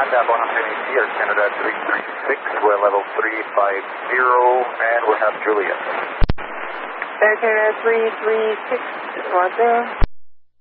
Panda Bonham Air Canada 336, we're level 350, and we have Juliet. Air Canada 336, Roger.